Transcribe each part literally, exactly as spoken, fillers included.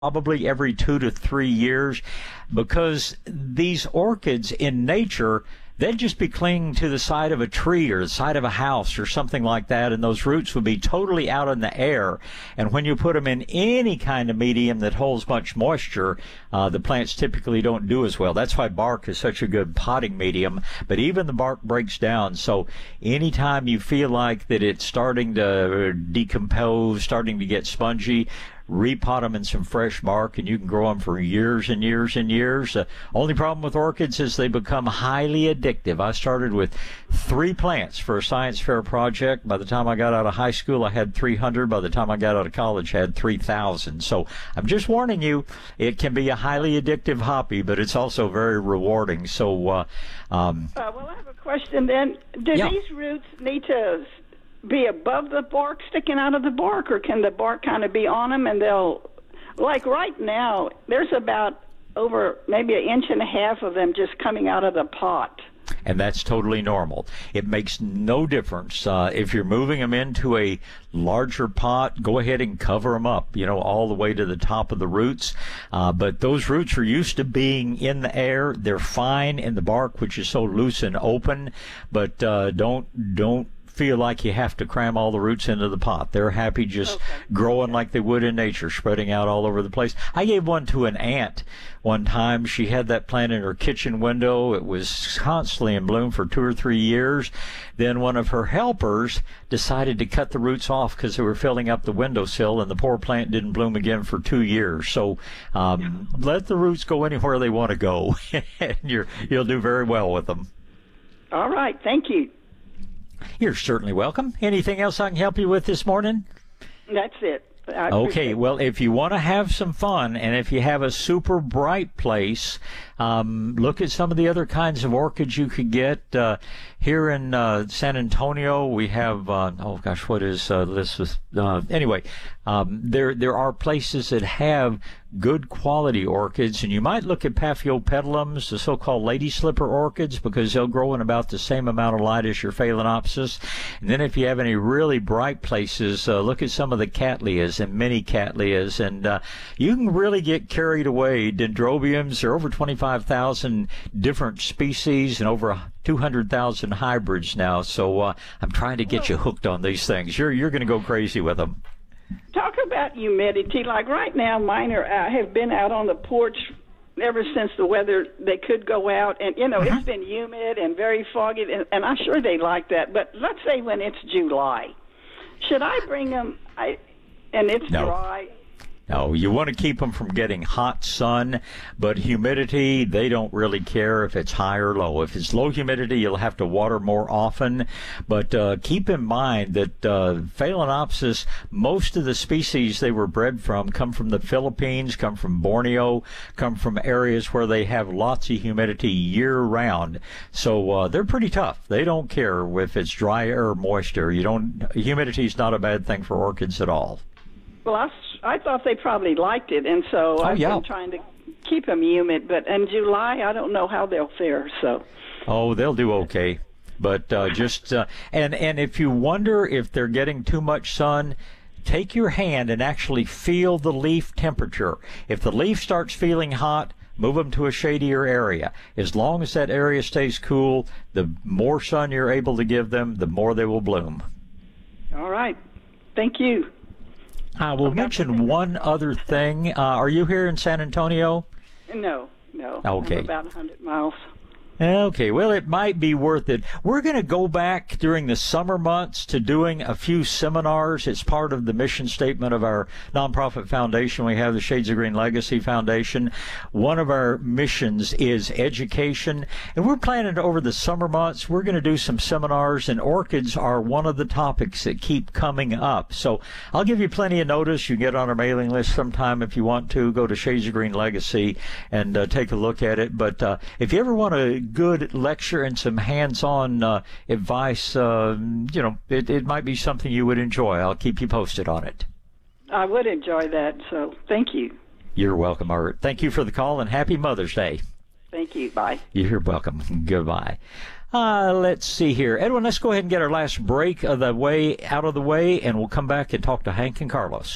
probably every two to three years, because these orchids in nature, they'd just be clinging to the side of a tree or the side of a house or something like that, and those roots would be totally out in the air. And when you put them in any kind of medium that holds much moisture, uh, the plants typically don't do as well. That's why bark is such a good potting medium, but even the bark breaks down. So anytime you feel like that it's starting to decompose, starting to get spongy, repot them in some fresh bark, and you can grow them for years and years and years. The uh, only problem with orchids is they become highly addictive. I started with three plants for a science fair project. By the time I got out of high school, I had three hundred. By the time I got out of college, I had three thousand. So I'm just warning you, it can be a highly addictive hobby, but it's also very rewarding. So, uh, um, uh, well, I have a question then. Do yeah. these roots need to be above the bark, sticking out of the bark, or can the bark kind of be on them and they'll, like right now, there's about over maybe an inch and a half of them just coming out of the pot. And that's totally normal. It makes no difference. Uh, if you're moving them into a larger pot, go ahead and cover them up, you know, all the way to the top of the roots. Uh, but those roots are used to being in the air. They're fine in the bark, which is so loose and open. But uh, don't don't. feel like you have to cram all the roots into the pot. They're happy just okay. growing like they would in nature, spreading out all over the place. I gave one to an aunt one time. She had that plant in her kitchen window. It was constantly in bloom for two or three years. Then one of her helpers decided to cut the roots off because they were filling up the windowsill, and the poor plant didn't bloom again for two years. So um, let the roots go anywhere they want to go, and you're, you'll do very well with them. All right. Thank you. You're certainly welcome. Anything else I can help you with this morning? That's it. I okay, well, if you want to have some fun, and if you have a super bright place, um, look at some of the other kinds of orchids you could get. Uh, here in uh, San Antonio, we have, uh, oh gosh, what is uh, this? Was, uh, anyway, um, there there are places that have good quality orchids, and you might look at Paphiopedilums, the so-called lady slipper orchids, because they'll grow in about the same amount of light as your Phalaenopsis. And then if you have any really bright places, uh, look at some of the Cattleyas and mini Cattleyas, and uh, you can really get carried away. Dendrobiums, there are over twenty-five thousand different species and over two hundred thousand hybrids now, so uh, I'm trying to get you hooked on these things. You're, you're going to go crazy with them. Talk about humidity. Like right now, mine are out, have been out on the porch ever since the weather, they could go out. And, you know, mm-hmm. it's been humid and very foggy, and, and I'm sure they like that. But let's say when it's July, should I bring them, I, and it's no. dry? No, you want to keep them from getting hot sun, but humidity, they don't really care if it's high or low. If it's low humidity, you'll have to water more often. But uh, keep in mind that uh, Phalaenopsis, most of the species they were bred from come from the Philippines, come from Borneo, come from areas where they have lots of humidity year-round. So uh, they're pretty tough. They don't care if it's dry or moisture. You don't. Humidity is not a bad thing for orchids at all. Well, I, I thought they probably liked it, and so oh, I've yeah. been trying to keep them humid. But in July, I don't know how they'll fare. So, oh, they'll do okay. But uh, just uh, and and if you wonder if they're getting too much sun, take your hand and actually feel the leaf temperature. If the leaf starts feeling hot, move them to a shadier area. As long as that area stays cool, the more sun you're able to give them, the more they will bloom. All right. Thank you. I will mention one other thing. Uh, are you here in San Antonio? No, no. Okay. I'm about one hundred miles. Okay, well, it might be worth it. We're going to go back during the summer months to doing a few seminars. It's part of the mission statement of our nonprofit foundation. We have the Shades of Green Legacy Foundation. One of our missions is education, and we're planning over the summer months, we're going to do some seminars, and orchids are one of the topics that keep coming up. So I'll give you plenty of notice. You can get on our mailing list sometime if you want to. Go to Shades of Green Legacy and uh, take a look at it. But uh, if you ever want to good lecture and some hands-on uh, advice, uh, you know, it, it might be something you would enjoy. I'll keep you posted on it. I would enjoy that, so thank you. You're welcome, Margaret. Thank you for the call, and happy Mother's Day. Thank you. Bye. You're welcome. Goodbye. Uh, let's see here. Edwin, let's go ahead and get our last break of the way out of the way, and we'll come back and talk to Hank and Carlos.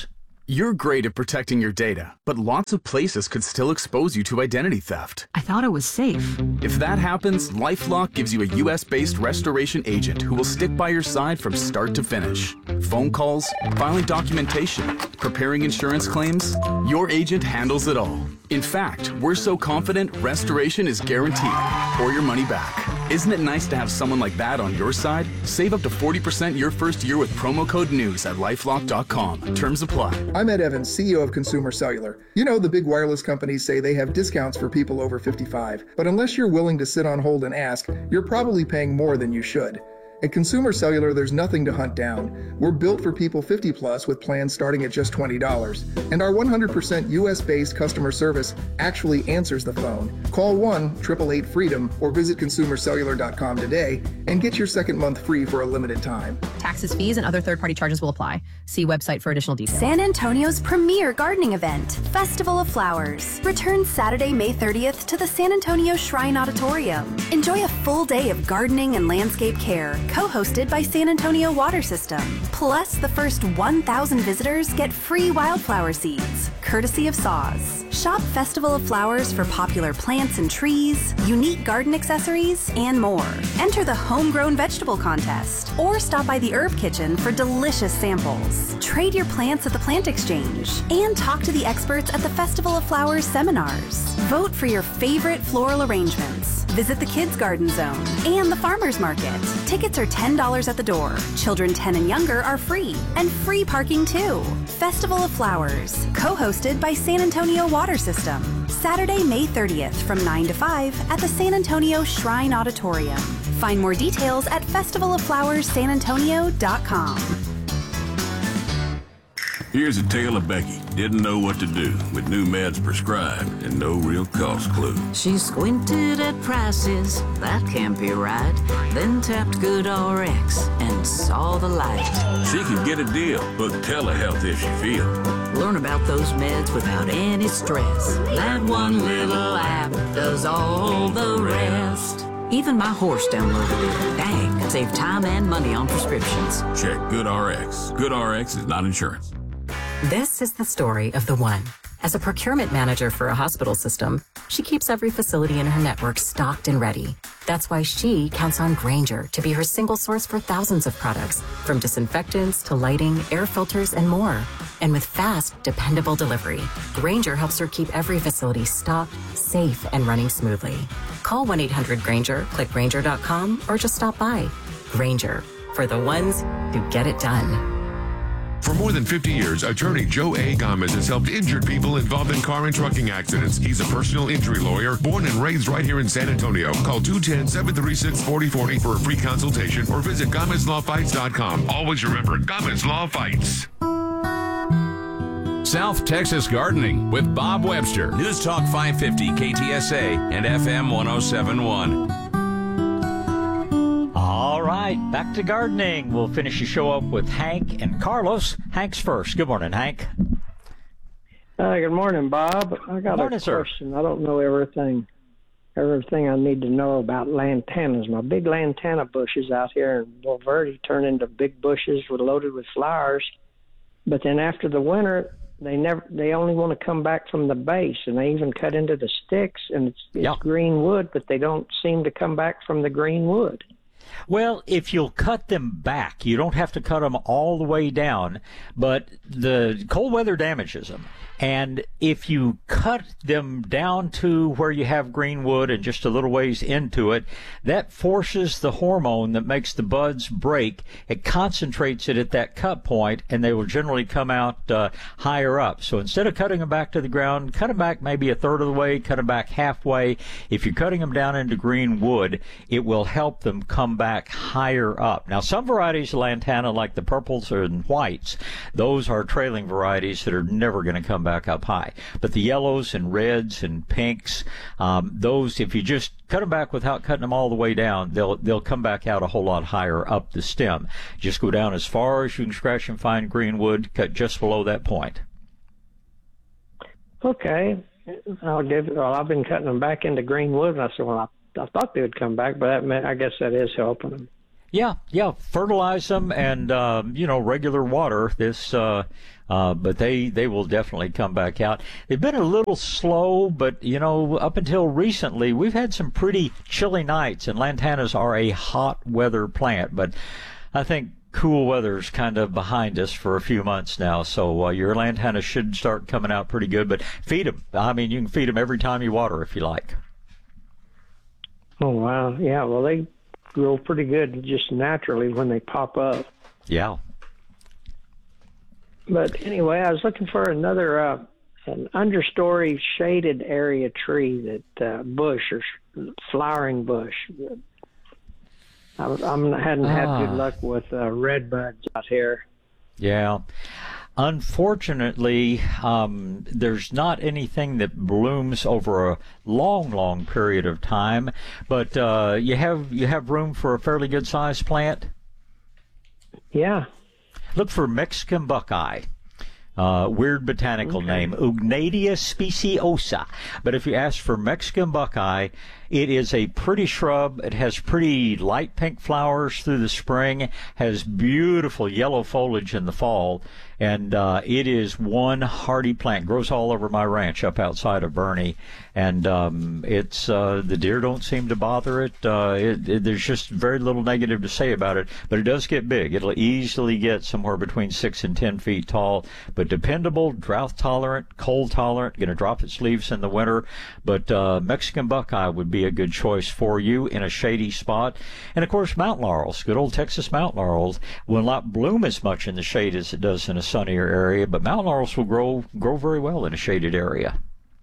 You're great at protecting your data, but lots of places could still expose you to identity theft. I thought it was safe. If that happens, LifeLock gives you a U S-based restoration agent who will stick by your side from start to finish. Phone calls, filing documentation, preparing insurance claims, your agent handles it all. In fact, we're so confident restoration is guaranteed or your money back. Isn't it nice to have someone like that on your side? Save up to forty percent your first year with promo code NEWS at lifelock dot com. Terms apply. I'm Ed Evans, C E O of Consumer Cellular. You know, the big wireless companies say they have discounts for people over fifty-five, but unless you're willing to sit on hold and ask, you're probably paying more than you should. At Consumer Cellular, there's nothing to hunt down. We're built for people fifty plus with plans starting at just twenty dollars. And our one hundred percent U S-based customer service actually answers the phone. Call one eight eight eight freedom or visit consumer cellular dot com today and get your second month free for a limited time. Taxes, fees, and other third-party charges will apply. See website for additional details. San Antonio's premier gardening event, Festival of Flowers, returns Saturday, May thirtieth to the San Antonio Shrine Auditorium. Enjoy a full day of gardening and landscape care, co-hosted by San Antonio Water System. Plus, the first one thousand visitors get free wildflower seeds, courtesy of S A W S. Shop Festival of Flowers for popular plants and trees, unique garden accessories, and more. Enter the Homegrown Vegetable Contest, or stop by the Herb Kitchen for delicious samples. Trade your plants at the Plant Exchange, and talk to the experts at the Festival of Flowers seminars. Vote for your favorite floral arrangements. Visit the Kids Garden Zone and the Farmers Market. Tickets are ten dollars at the door. Children ten and younger are free, and free parking too. Festival of Flowers, co-hosted by San Antonio Water System. Saturday, May thirtieth from nine to five at the San Antonio Shrine Auditorium. Find more details at festival of flowers san antonio dot com. Here's a tale of Becky. Didn't know what to do with new meds prescribed and no real cost clue. She squinted at prices, that can't be right. Then tapped GoodRx and saw the light. She could get a deal, book telehealth if she feels. Learn about those meds without any stress. That one little app does all the rest. Even my horse downloaded it. Dang, save time and money on prescriptions. Check GoodRx. GoodRx is not insurance. This is the story of the one. As a procurement manager for a hospital system, she keeps every facility in her network stocked and ready. That's why she counts on Grainger to be her single source for thousands of products, from disinfectants to lighting, air filters, and more. And with fast, dependable delivery, Grainger helps her keep every facility stocked, safe, and running smoothly. Call one eight hundred Grainger, click Grainger dot com, or just stop by. Grainger, for the ones who get it done. For more than fifty years, attorney Joe A. Gomez has helped injured people involved in car and trucking accidents. He's a personal injury lawyer, born and raised right here in San Antonio. Call two one zero, seven three six, four zero four zero for a free consultation or visit Gomez Law Fights dot com. Always remember, Gomez Law Fights. South Texas Gardening with Bob Webster. News Talk five fifty K T S A and F M one oh seven point one. All right, back to gardening. We'll finish the show up with Hank and Carlos. Hank's first. Good morning, Hank. Uh, good morning, Bob. I got morning, a question. Sir. I don't know everything everything I need to know about lantanas. My big lantana bushes out here in Bulverde turn into big bushes with, loaded with flowers. But then after the winter, they never they only want to come back from the base, and they even cut into the sticks, and it's, it's yep. green wood, but they don't seem to come back from the green wood. Well, if you'll cut them back, you don't have to cut them all the way down, but the cold weather damages them. And if you cut them down to where you have green wood and just a little ways into it, that forces the hormone that makes the buds break. It concentrates it at that cut point, and they will generally come out uh, higher up. So instead of cutting them back to the ground, cut them back maybe a third of the way, cut them back halfway. If you're cutting them down into green wood, it will help them come back higher up. Now, some varieties of lantana, like the purples and whites, those are trailing varieties that are never going to come back up high. But the yellows and reds and pinks, um, those, if you just cut them back without cutting them all the way down, they'll they'll come back out a whole lot higher up the stem. Just go down as far as you can scratch and find green wood, cut just below that point. Okay. I'll give. Well, I've been cutting them back into green wood, and I said, well, I, I thought they would come back, but that meant, I guess that is helping them. Yeah, yeah. Fertilize them and, um, you know, regular water. This, uh, uh, but they, they will definitely come back out. They've been a little slow, but, you know, up until recently, we've had some pretty chilly nights, and lantanas are a hot weather plant. But I think cool weather's kind of behind us for a few months now, so uh, your lantana should start coming out pretty good. But feed them. I mean, you can feed them every time you water if you like. Oh, wow. Yeah, well, they grow pretty good just naturally when they pop up. Yeah. But anyway, I was looking for another uh, an understory shaded area tree, that uh, bush or flowering bush. I, I'm, I hadn't had ah. good luck with uh, red buds out here. Yeah. Unfortunately, um, there's not anything that blooms over a long, long period of time. But uh, you have you have room for a fairly good sized plant. Yeah. Look for Mexican buckeye. Uh, weird botanical okay. name, Ugnatia speciosa. But if you ask for Mexican buckeye, it is a pretty shrub. It has pretty light pink flowers through the spring, has beautiful yellow foliage in the fall, and uh, it is one hardy plant. Grows all over my ranch up outside of Bernie, and um, it's uh, the deer don't seem to bother it. Uh, it, it. There's just very little negative to say about it, but it does get big. It'll easily get somewhere between six and ten feet tall, but dependable, drought tolerant, cold tolerant. Going to drop its leaves in the winter, but uh, Mexican buckeye would be a good choice for you in a shady spot. And of course, mountain laurels, good old Texas mountain laurels, will not bloom as much in the shade as it does in a sunnier area, but mountain laurels will grow grow very well in a shaded area.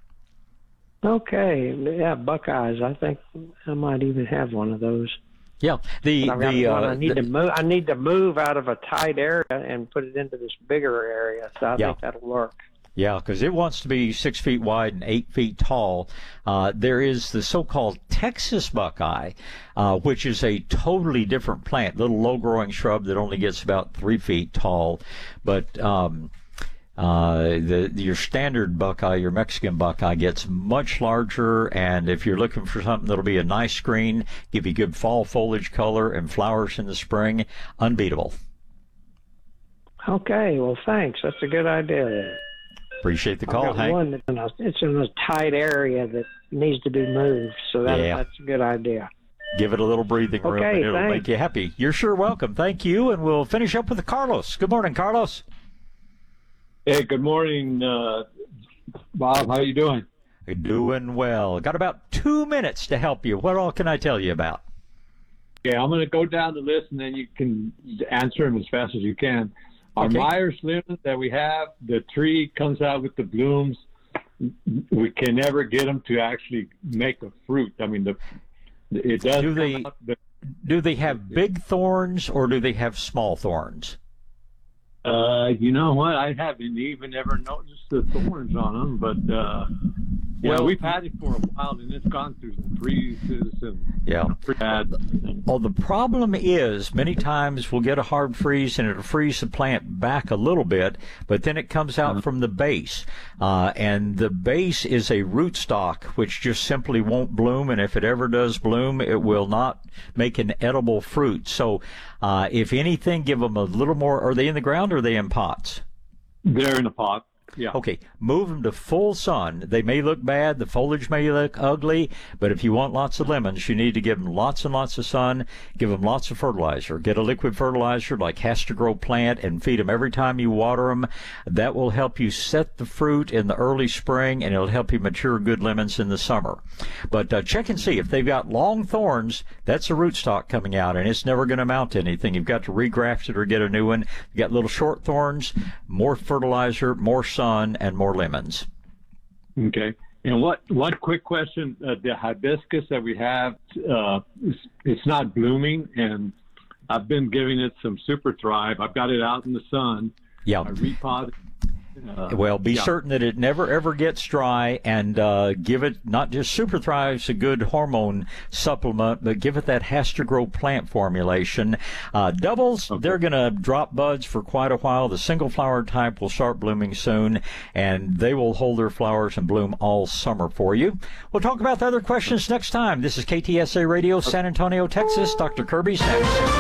Okay, yeah, buckeyes. I think I might even have one of those. Yeah, the the uh, I need the, to move. I need to move out of a tight area and put it into this bigger area. So I yeah. think that'll work. Yeah, because it wants to be six feet wide and eight feet tall. Uh, there is the so-called Texas buckeye, uh, which is a totally different plant, little low-growing shrub that only gets about three feet tall. But um, uh, the, your standard buckeye, your Mexican buckeye, gets much larger. And if you're looking for something that'll be a nice screen, give you good fall foliage color and flowers in the spring, unbeatable. Okay, well, thanks. That's a good idea. Appreciate the call, I've got Hank. One that's in a, it's in a tight area that needs to be moved, so that, yeah. that's a good idea. Give it a little breathing room, okay, and it'll thanks. make you happy. You're sure welcome. Thank you, and we'll finish up with Carlos. Good morning, Carlos. Hey, good morning, uh, Bob. How you doing? Doing well. Got about two minutes to help you. What all can I tell you about? Okay, I'm going to go down the list, and then you can answer them as fast as you can. Our Okay. Myers lemon that we have, the tree comes out with the blooms. We can never get them to actually make a fruit. I mean, the it does. Do they, out, but, do they have big thorns or do they have small thorns? uh, you know what? I haven't even ever noticed the thorns on them, but uh, yeah, Well- we've had it for a while, and it's gone through some freezes and Yeah. pretty bad. Well, the problem is many times we'll get a hard freeze and it'll freeze the plant back a little bit, but then it comes out from the base. Uh, and the base is a rootstock, which just simply won't bloom. And if it ever does bloom, it will not make an edible fruit. So uh, if anything, give them a little more. Are they in the ground or are they in pots? They're in a pot. Yeah. Okay, move them to full sun. They may look bad, the foliage may look ugly, but if you want lots of lemons, you need to give them lots and lots of sun, give them lots of fertilizer. Get a liquid fertilizer like Has to Grow Plant and feed them every time you water them. That will help you set the fruit in the early spring, and it'll help you mature good lemons in the summer. But uh, check and see. If they've got long thorns, that's a rootstock coming out, and it's never going to amount to anything. You've got to regraft it or get a new one. You've got little short thorns, more fertilizer, more sun, and more lemons. Okay. And what one quick question: uh, the hibiscus that we have, uh, it's, it's not blooming, and I've been giving it some Super Thrive. I've got it out in the sun. Yeah. I repotted. Uh, well, be yeah. certain that it never ever gets dry, and uh, give it not just Super Thrive's a good hormone supplement, but give it that Has to Grow Plant formulation. Uh, doubles, okay. They're going to drop buds for quite a while. The single flower type will start blooming soon, and they will hold their flowers and bloom all summer for you. We'll talk about the other questions next time. This is K T S A Radio, San Antonio, Texas. Doctor Kirby's next.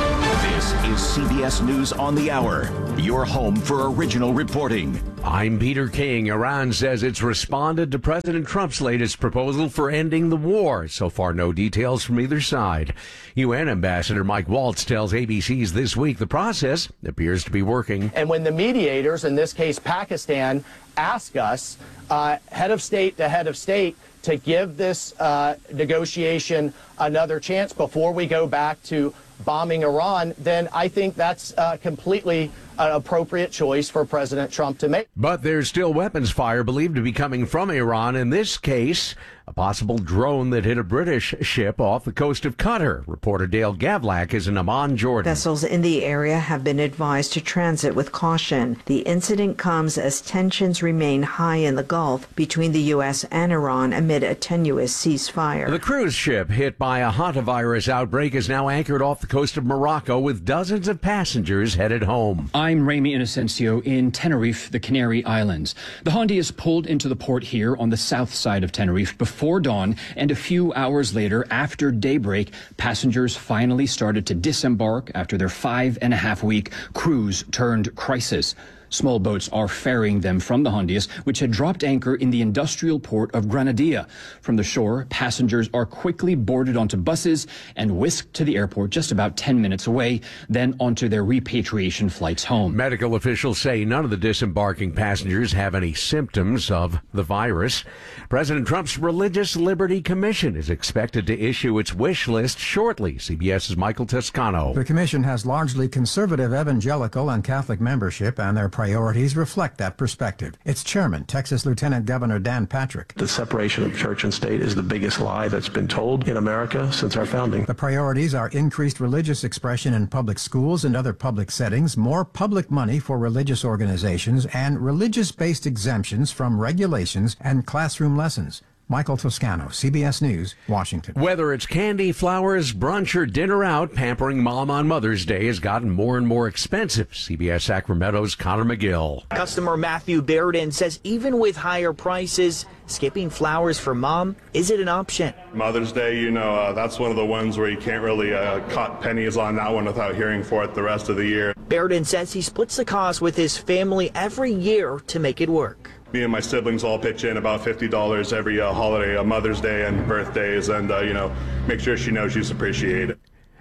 This is C B S News on the Hour, your home for original reporting. I'm Peter King. Iran says it's responded to President Trump's latest proposal for ending the war. So far, no details from either side. U N Ambassador Mike Waltz tells A B C's This Week the process appears to be working. And when the mediators, in this case Pakistan, ask us, uh, head of state to head of state, to give this uh, negotiation another chance before we go back to bombing Iran, then I think that's uh, completely an appropriate choice for President Trump to make. But there's still weapons fire believed to be coming from Iran. In this case, a possible drone that hit a British ship off the coast of Qatar. Reporter Dale Gavlak is in Amman, Jordan. Vessels in the area have been advised to transit with caution. The incident comes as tensions remain high in the Gulf between the U S and Iran amid a tenuous ceasefire. The cruise ship hit by a hantavirus outbreak is now anchored off the coast of Morocco with dozens of passengers headed home. I'm Remy Inocencio in Tenerife, the Canary Islands. The Hondias pulled into the port here on the south side of Tenerife before dawn, and a few hours later, after daybreak, passengers finally started to disembark after their five and a half week cruise turned crisis. Small boats are ferrying them from the Hondias, which had dropped anchor in the industrial port of Granadilla. From the shore, passengers are quickly boarded onto buses and whisked to the airport just about ten minutes away, then onto their repatriation flights home. Medical officials say none of the disembarking passengers have any symptoms of the virus. President Trump's Religious Liberty Commission is expected to issue its wish list shortly. CBS's Michael Toscano. The commission has largely conservative evangelical and Catholic membership, and their priorities reflect that perspective. Its chairman, Texas Lieutenant Governor Dan Patrick. The separation of church and state is the biggest lie that's been told in America since our founding. The priorities are increased religious expression in public schools and other public settings, more public money for religious organizations, and religious-based exemptions from regulations and classroom lessons. Michael Toscano, C B S News, Washington. Whether it's candy, flowers, brunch, or dinner out, pampering mom on Mother's Day has gotten more and more expensive. C B S Sacramento's Connor McGill. Customer Matthew Bairden says even with higher prices, skipping flowers for mom isn't an option. Mother's Day, you know, uh, that's one of the ones where you can't really uh, cut pennies on that one without hearing for it the rest of the year. Bairden says he splits the cost with his family every year to make it work. Me and my siblings all pitch in about fifty dollars every uh, holiday, uh, Mother's Day and birthdays, and, uh, you know, make sure she knows she's appreciated.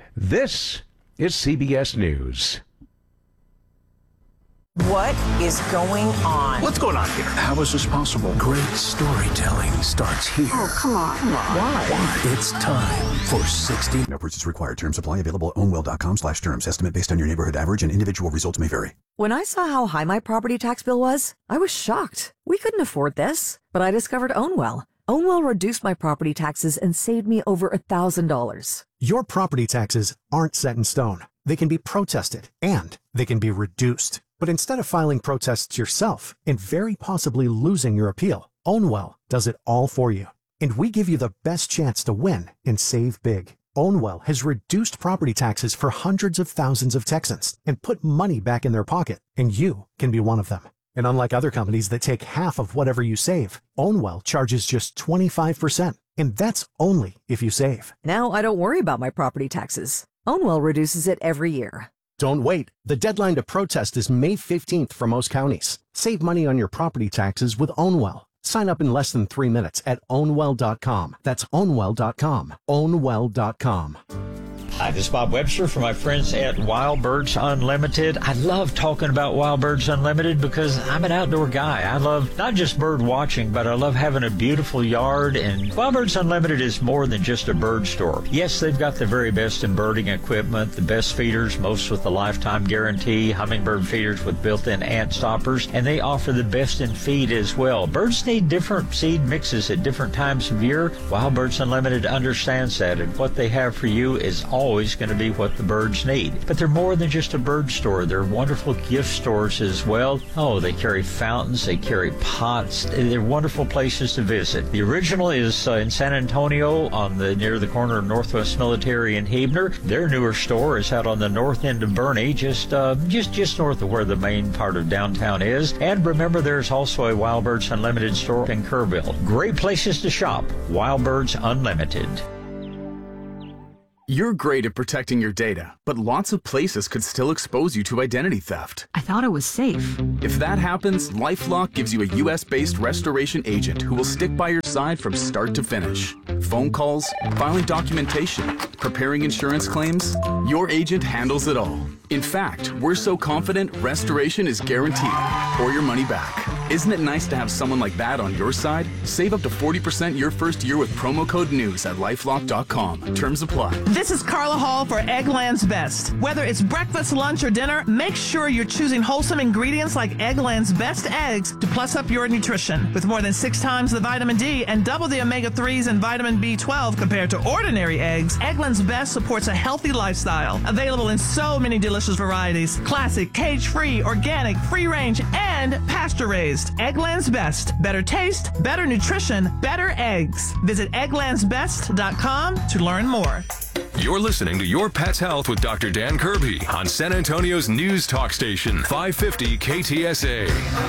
This is C B S News. What is going on? What's going on here? How is this possible? Great storytelling starts here. Oh, come on. Come on. Why? Why? It's time for sixty. No purchase required. Terms apply. Available at ownwell dot com slash terms. Estimate based on your neighborhood average and individual results may vary. When I saw how high my property tax bill was, I was shocked. We couldn't afford this. But I discovered Ownwell. Ownwell reduced my property taxes and saved me over one thousand dollars. Your property taxes aren't set in stone. They can be protested and they can be reduced. But instead of filing protests yourself and very possibly losing your appeal, Ownwell does it all for you. And we give you the best chance to win and save big. Ownwell has reduced property taxes for hundreds of thousands of Texans and put money back in their pocket, and you can be one of them. And unlike other companies that take half of whatever you save, Ownwell charges just twenty-five percent, and that's only if you save. Now I don't worry about my property taxes. Ownwell reduces it every year. Don't wait. The deadline to protest is May fifteenth for most counties. Save money on your property taxes with Ownwell. Sign up in less than three minutes at ownwell dot com. That's ownwell dot com. ownwell dot com. Hi, this is Bob Webster for my friends at Wild Birds Unlimited. I love talking about Wild Birds Unlimited because I'm an outdoor guy. I love not just bird watching, but I love having a beautiful yard. And Wild Birds Unlimited is more than just a bird store. Yes, they've got the very best in birding equipment, the best feeders, most with the lifetime guarantee, hummingbird feeders with built-in ant stoppers, and they offer the best in feed as well. Birds need different seed mixes at different times of year. Wild Birds Unlimited understands that, and what they have for you is all always going to be what the birds need. But they're more than just a bird store. They're wonderful gift stores as well. Oh, they carry fountains, they carry pots. They're wonderful places to visit. The original is uh, in San Antonio on the near the corner of Northwest Military and Huebner. Their newer store is out on the north end of Bernie, just uh, just just north of where the main part of downtown is. And remember, there's also a Wild Birds Unlimited store in Kerrville. Great places to shop. Wild Birds Unlimited. You're great at protecting your data, but lots of places could still expose you to identity theft. I thought it was safe. If that happens, LifeLock gives you a U S-based restoration agent who will stick by your side from start to finish. Phone calls, filing documentation, preparing insurance claims, your agent handles it all. In fact, we're so confident restoration is guaranteed or your money back. Isn't it nice to have someone like that on your side? Save up to forty percent your first year with promo code NEWS at lifelock dot com. Terms apply. This is Carla Hall for Eggland's Best. Whether it's breakfast, lunch, or dinner, make sure you're choosing wholesome ingredients like Eggland's Best eggs to plus up your nutrition. With more than six times the vitamin D and double the omega threes and vitamin B twelve compared to ordinary eggs, Eggland's Best supports a healthy lifestyle. Available in so many delicious varieties. Classic, cage-free, organic, free-range, and pasture-raised. Eggland's Best. Better taste, better nutrition, better eggs. Visit egglands best dot com to learn more. You're listening to Your Pet's Health with Doctor Dan Kirby on San Antonio's news talk station, five fifty K T S A.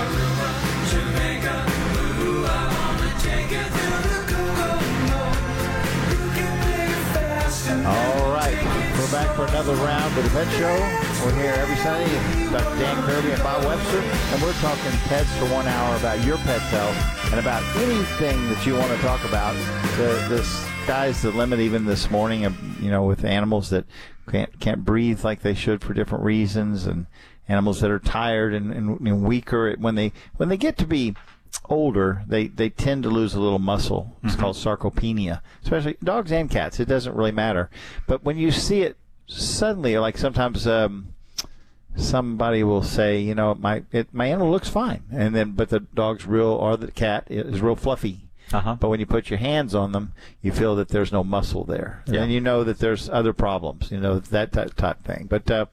All right, we're back for another round of the Pet Show. We're here every Sunday with Doctor Dan Kirby and Bob Webster, and we're talking pets for one hour about your pet's health and about anything that you want to talk about. The, the sky's the limit even this morning, you know, with animals that can't can't breathe like they should for different reasons, and animals that are tired and, and, and weaker. When they when they get to be older, they, they tend to lose a little muscle. It's mm-hmm. called sarcopenia, especially dogs and cats. It doesn't really matter. But when you see it suddenly, like sometimes um, somebody will say, you know, my it, my animal looks fine, and then but the dog's real or the cat is real fluffy. Uh-huh. But when you put your hands on them, you feel that there's no muscle there, yeah. and you know that there's other problems. You know that type, type thing. But uh,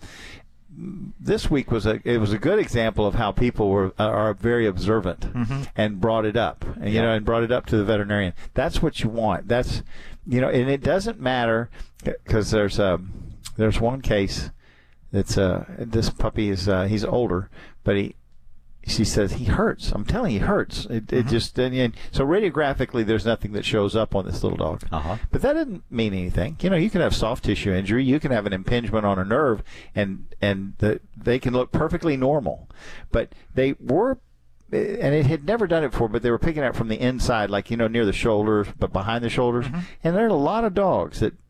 this week was a it was a good example of how people were are very observant mm-hmm. and brought it up, and, you yeah. know, and brought it up to the veterinarian. That's what you want. That's you know, and it doesn't matter because there's a there's one case that's uh this puppy is uh, he's older, but he. She says he hurts. I'm telling you, he hurts. It, mm-hmm. it just and, and so radiographically, there's nothing that shows up on this little dog. Uh-huh. But that doesn't mean anything. You know, you can have soft tissue injury. You can have an impingement on a nerve, and and the, they can look perfectly normal. But they were, and it had never done it before. But they were picking it from the inside, like you know, near the shoulders, but behind the shoulders. Mm-hmm. And there are a lot of dogs that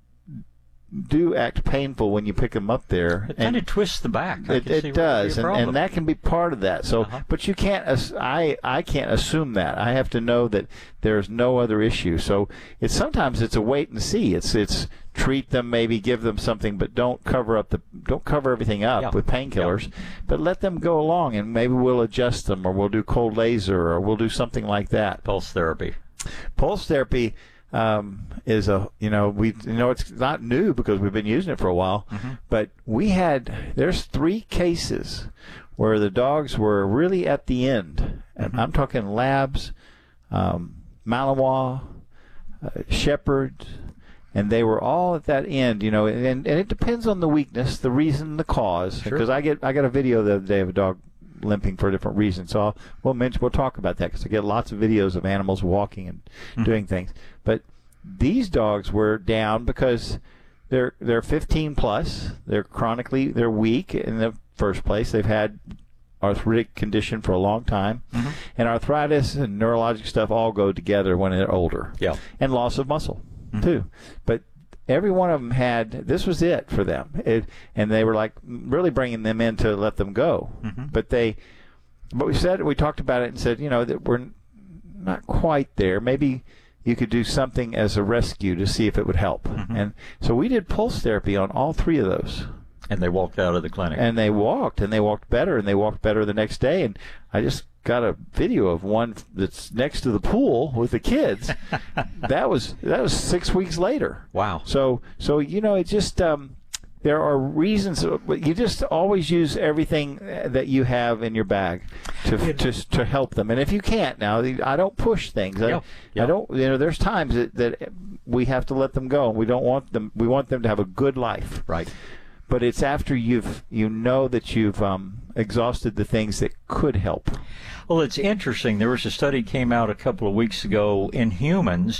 do act painful when you pick them up there. It kind of twists the back. I it it does, and, and that can be part of that. So, uh-huh. but you can't. I I can't assume that. I have to know that there's no other issue. So it's sometimes it's a wait and see. It's it's treat them, maybe give them something, but don't cover up the don't cover everything up yep. with painkillers. Yep. But let them go along, and maybe we'll adjust them, or we'll do cold laser, or we'll do something like that. Pulse therapy. Pulse therapy. Um, is a you know we you know it's not new because we've been using it for a while, mm-hmm. but we had there's three cases where the dogs were really at the end, and mm-hmm. I'm talking Labs, um, Malinois, uh, Shepherd, and they were all at that end, you know, and and it depends on the weakness, the reason, the cause. Because sure. I get I got a video the other day of a dog limping for a different reason. So I'll, we'll mention, we'll talk about that because I get lots of videos of animals walking and mm-hmm. doing things. But these dogs were down because they're they're fifteen plus. They're chronically they're weak in the first place. They've had arthritic condition for a long time, mm-hmm. and arthritis and neurologic stuff all go together when they're older. Yeah, and loss of muscle mm-hmm. too. But every one of them had, this was it for them. It, and they were like really bringing them in to let them go. Mm-hmm. But they, but we said, we talked about it and said, you know, that we're not quite there. Maybe you could do something as a rescue to see if it would help. Mm-hmm. And so we did pulse therapy on all three of those. And they walked out of the clinic. And they walked, and they walked better, and they walked better the next day. And I just got a video of one that's next to the pool with the kids. that was that was six weeks later. Wow. So so you know, it just um, there are reasons. You just always use everything that you have in your bag to to to help them. And if you can't now, I don't push things. I, yep. Yep. I don't. You know, there's times that, that we have to let them go. We don't want them. We want them to have a good life. Right. But it's after you've you know that you've um, exhausted the things that could help. Well, it's interesting. There was a study came out a couple of weeks ago in humans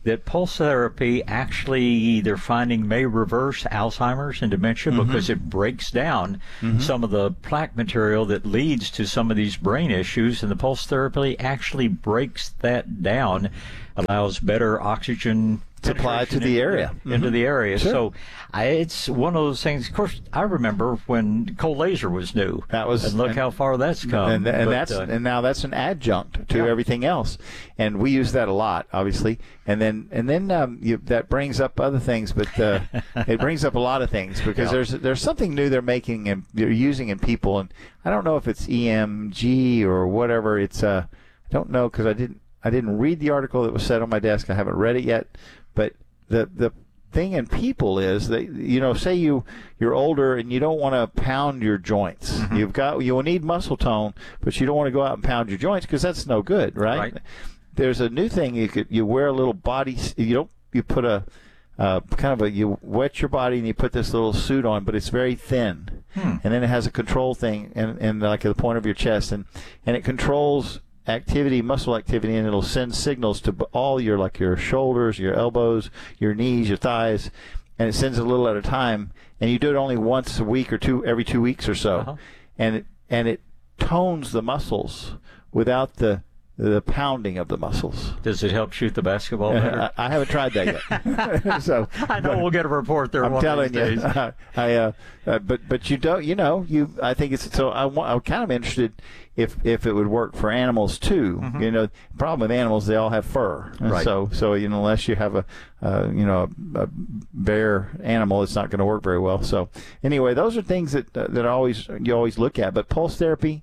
that pulse therapy actually they're finding may reverse Alzheimer's and dementia Mm-hmm. because it breaks down Mhm. some of the plaque material that leads to some of these brain issues, and the pulse therapy actually breaks that down, allows better oxygen Supply to penetration the into area. into Mhm. the area. Sure. So I, it's one of those things. Of course, I remember when cold laser was new. That was, and look and, how far that's come. And, and But, that's uh, and now that's an adjunct to yeah. everything else, and we use that a lot, obviously. And then and then um, you, that brings up other things, but uh, it brings up a lot of things because Yeah. there's there's something new they're making and they're using in people, and I don't know if it's E M G or whatever. It's uh, I don't know because I didn't I didn't read the article that was set on my desk. I haven't read it yet, but the the thing in people is that, you know, say you you're older and you don't want to pound your joints. Mm-hmm. You've got you will need muscle tone, but you don't want to go out and pound your joints because that's no good, right? Right. There's a new thing you could you wear a little body. You don't you put a uh, kind of a you wet your body and you put this little suit on, but it's very thin, Hmm. and then it has a control thing and and like at the point of your chest, and and it controls activity, muscle activity, and it'll send signals to all your, like your shoulders, your elbows, your knees, your thighs, and it sends a little at a time, and you do it only once a week or two, every two weeks or so, Uh-huh. and and it, and it tones the muscles without the the pounding of the muscles. Does it help shoot the basketball better? I, I haven't tried that yet. so I know we'll get a report there. I'm one telling of these you, days. I, uh, uh, but but you don't, you know, you. I think it's so. I want, I'm kind of interested if if it would work for animals too. Mhm. You know, the problem with animals, they all have fur, and Right. so so you know, unless you have a uh, you know a, a bear animal, it's not going to work very well. So anyway, those are things that uh, that always you always look at. But pulse therapy,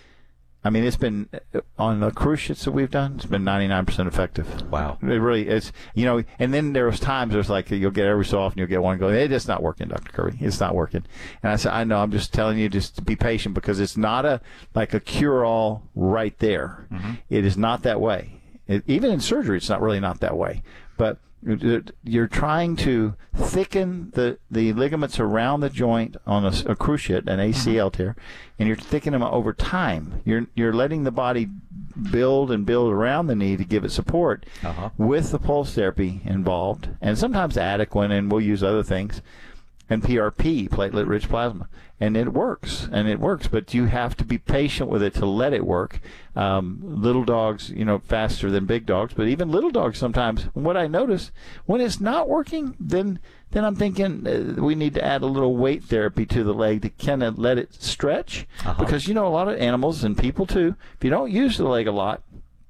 I mean, it's been on the cruise ships that we've done. It's been ninety-nine percent effective. Wow. It really is. You know, and then there was times there's like you'll get every so often you'll get one going, hey, it's not working, Doctor Kirby. It's not working. And I said, I know. I'm just telling you, just to be patient because it's not a like a cure-all right there. Mhm. It is not that way. It, even in surgery, it's not really not that way. But you're trying to thicken the, the ligaments around the joint on a, a cruciate, an A C L tear, and you're thickening them over time. You're you're letting the body build and build around the knee to give it support Uh-huh. with the pulse therapy involved, and sometimes Adequan, and we'll use other things, and P R P, platelet-rich plasma, and it works, and it works, but you have to be patient with it to let it work. Um, little dogs, you know, faster than big dogs, but even little dogs sometimes, what I notice, when it's not working, then then I'm thinking uh, we need to add a little weight therapy to the leg to kind of let it stretch, Uh-huh. because, you know, a lot of animals and people too, if you don't use the leg a lot,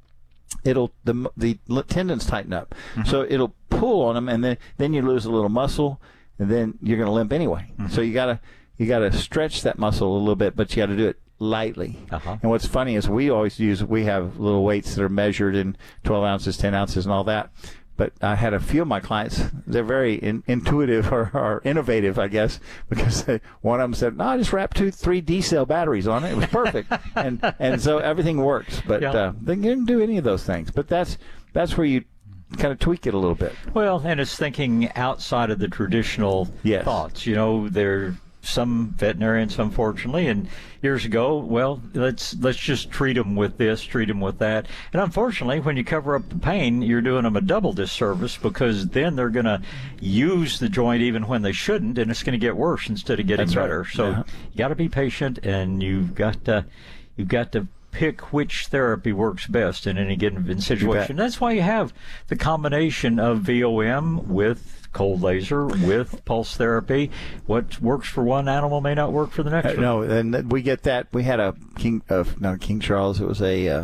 it'll the the tendons tighten up, Mm-hmm. so it'll pull on them, and then then you lose a little muscle, and then you're going to limp anyway. Mm-hmm. So you gotta you gotta stretch that muscle a little bit, but you got to do it lightly. Uh-huh. And what's funny is we always use we have little weights that are measured in twelve ounces, ten ounces, and all that. But I had a few of my clients, they're very in, intuitive or, or innovative, I guess, because they, one of them said, no, I just wrapped two, three D-cell batteries on it. It was perfect. and and so everything works. But Yeah. uh, they didn't do any of those things. But that's that's where you kind of tweak it a little bit. Well, and it's thinking outside of the traditional Yes. thoughts. You know, there some veterinarians, unfortunately, and years ago, well, let's let's just treat them with this, treat them with that. And unfortunately, when you cover up the pain, you're doing them a double disservice, because then they're going to use the joint even when they shouldn't, and it's going to get worse instead of getting That's right. better. So Yeah. you got to be patient, and you've got to you've got to pick which therapy works best in any given situation. That's why you have the combination of V O M with cold laser, with pulse therapy. What works for one animal may not work for the next Uh, one. no, and we get that. We had a King, uh, not King Charles. It was a uh,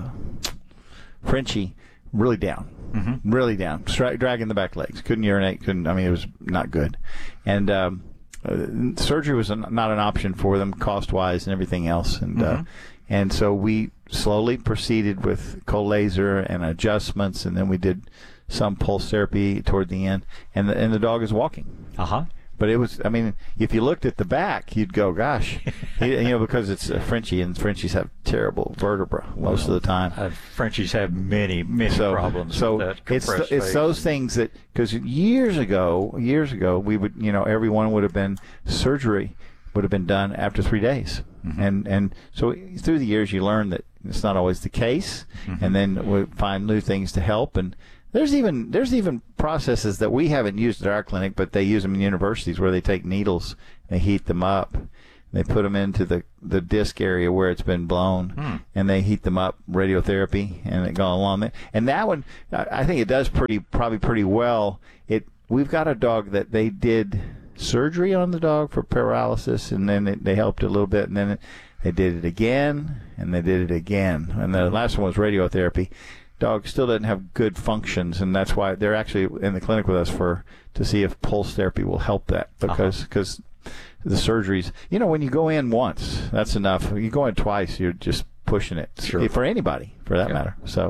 Frenchie, really down, Mm-hmm. really down, Stra- dragging the back legs. Couldn't urinate. Couldn't. I mean, it was not good. And um, uh, surgery was an, not an option for them, cost wise, and everything else. And uh, Mhm. and so we slowly proceeded with cold laser and adjustments, and then we did some pulse therapy toward the end, and the, and the dog is walking. Uh-huh. But it was, I mean, if you looked at the back, you'd go, gosh, you know, because it's a Frenchie, and Frenchies have terrible vertebra most Well, of the time. Uh, Frenchies have many, many so, problems so with that it's compressed it's face. those things that, because years ago, years ago, we would, you know, everyone would have been surgery would have been done after three days, Mm-hmm. and and so through the years you learn that it's not always the case, Mm-hmm. and then we find new things to help, and There's even there's even processes that we haven't used at our clinic, but they use them in universities where they take needles, they heat them up, they put them into the, the disc area where it's been blown, Hmm. and they heat them up, radiotherapy, and it go along there. And that one, I I think it does pretty probably pretty well. It we've got a dog that they did surgery on the dog for paralysis, and then it, they helped it a little bit, and then it, they did it again, and they did it again, and the last one was radiotherapy. Dog still doesn't have good functions, and that's why they're actually in the clinic with us for to see if pulse therapy will help that, because because the surgeries, you know, when you go in once, that's enough. When you go in twice, you're just pushing it. Sure. For anybody, for that Yeah. matter. So.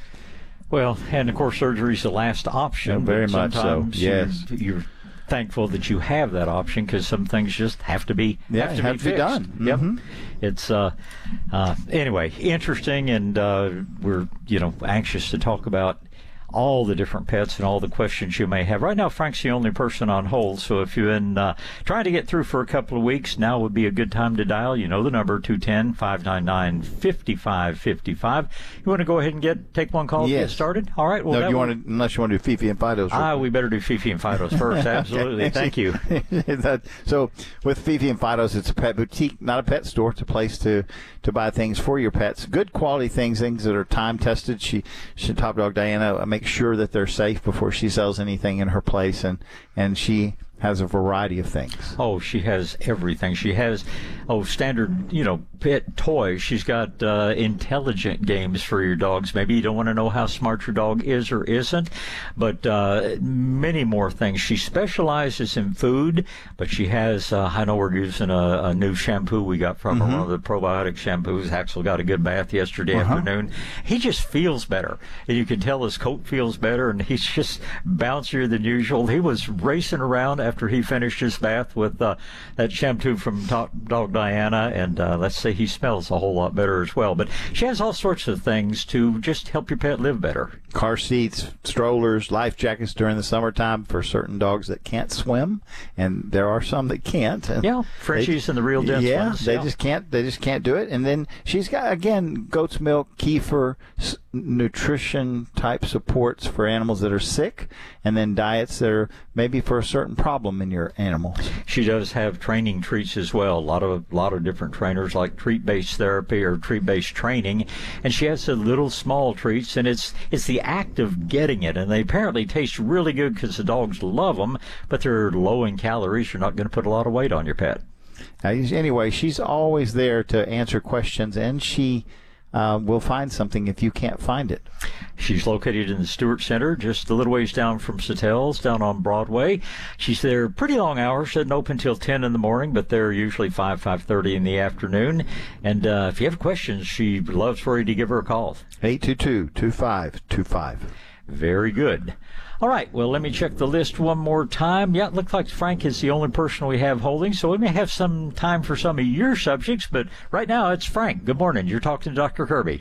Well, and of course, surgery is the last option. Yeah, very but much so. sometimes Yes. You're, you're thankful that you have that option, because some things just have to be Yeah, have to have be to be fixed. done. Yep. Mhm. It's uh, uh, anyway interesting, and uh, we're you know anxious to talk about all the different pets and all the questions you may have. Right now, Frank's the only person on hold, so if you've been uh, trying to get through for a couple of weeks, now would be a good time to dial. You know the number, two one zero, five nine nine, five five five five. You want to go ahead and get take one call to get Yes. started? All right. Well, No, that you would- want to, unless you want to do Fifi and Fido's. Ah, we better do Fifi and Fido's first. Absolutely. Okay. Thank you. That- so with Fifi and Fido's, it's a pet boutique, not a pet store. It's a place to, to buy things for your pets. Good quality things, things that are time tested. She, she Top Dog Diana makes sure that they're safe before she sells anything in her place, and, and she has a variety of things. Oh, she has everything. She has, oh, standard, you know, pet toys. She's got uh, intelligent games for your dogs. Maybe you don't want to know how smart your dog is or isn't, but uh, many more things. She specializes in food, but she has, uh, I know we're using a, a new shampoo we got from Mm-hmm. her, one of the probiotic shampoos. Axel got a good bath yesterday Uh-huh. afternoon. He just feels better. And you can tell his coat feels better, and he's just bouncier than usual. He was racing around after he finished his bath with uh, that shampoo from Top Dog Diana, and uh, let's say he smells a whole lot better as well. But she has all sorts of things to just help your pet live better. Car seats, strollers, life jackets during the summertime for certain dogs that can't swim, and there are some that can't. And Yeah, Frenchies they- and the real dense yeah, ones. they Yeah. just can't. They just can't do it. And then she's got again goat's milk, kefir, s- nutrition type supports for animals that are sick, and then diets that are maybe for a certain problem in your animal. She does have training treats as well. A lot of a lot of different trainers like treat-based therapy or treat-based training, and she has the little small treats, and it's it's the act of getting it, and they apparently taste really good because the dogs love them, but they're low in calories. You're not going to put a lot of weight on your pet. Uh, anyway, she's always there to answer questions, and she uh, will find something if you can't find it. She's located in the Stewart Center, just a little ways down from Satell's, down on Broadway. She's there pretty long hours, doesn't open until ten in the morning, but they're usually five, five thirty in the afternoon. And uh, if you have questions, she loves for you to give her a call. eight two two, two five two five. Very good. All right, well, let me check the list one more time. Yeah, it looks like Frank is the only person we have holding, so we may have some time for some of your subjects, but right now it's Frank. Good morning. You're talking to Doctor Kirby.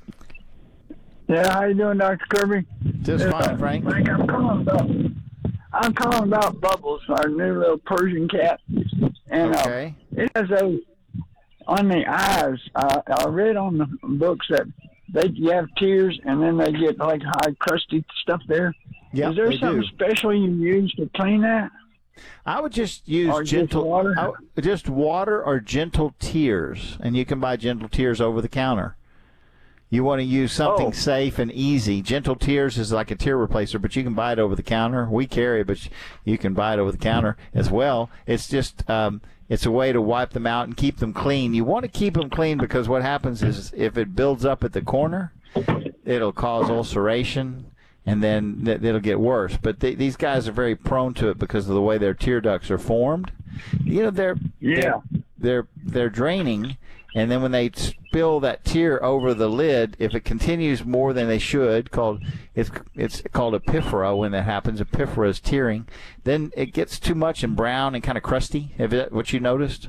Yeah, how you doing, Doctor Kirby? Just Uh, fine, Frank. Frank, I'm calling about I'm calling about Bubbles, our new little Persian cat, and Okay. uh, it has a on the eyes. Uh, I read on the books that they you have tears, and then they get like high crusty stuff there. Yeah, Is there they something do. special you use to clean that? I would just use Or just gentle water? I would- just water or gentle tears, and you can buy gentle tears over the counter. You want to use something Oh. safe and easy. Gentle Tears is like a tear replacer, but you can buy it over the counter. We carry it, but you can buy it over the counter as well. It's just um, it's a way to wipe them out and keep them clean. You want to keep them clean because what happens is if it builds up at the corner, it'll cause ulceration, and then th- it'll get worse. But th- these guys are very prone to it because of the way their tear ducts are formed. You know, they're Yeah. they're they're, they're draining. And then when they spill that tear over the lid, if it continues more than they should, called it's it's called epiphora when that happens. Epiphora is tearing. Then it gets too much and brown and kind of crusty. Have that what you noticed?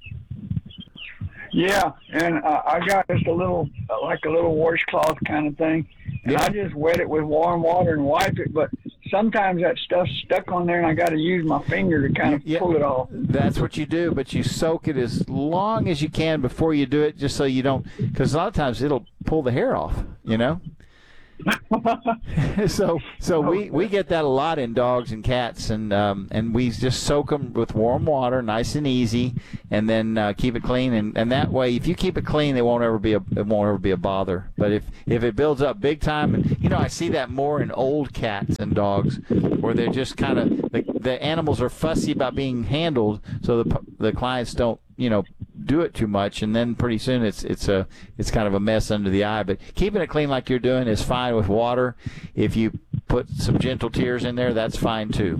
Yeah, and uh, I got just a little, uh, like a little washcloth kind of thing, and Yeah. I just wet it with warm water and wipe it. But sometimes that stuff's stuck on there, and I got to use my finger to kind of Yeah. pull it off. That's what you do, but you soak it as long as you can before you do it, just so you don't, because a lot of times it'll pull the hair off, you know. so so we, we get that a lot in dogs and cats, and um, and we just soak them with warm water, nice and easy, and then uh, keep it clean. And, and that way, if you keep it clean, it won't ever be a it won't ever be a bother. But if, if it builds up big time, and you know, I see that more in old cats and dogs, where they're just kind of the, the animals are fussy about being handled, so the the clients don't you know do it too much, and then pretty soon it's it's a it's kind of a mess under the eye. But keeping it clean like you're doing is fine with water. If you put some gentle tears in there, that's fine too.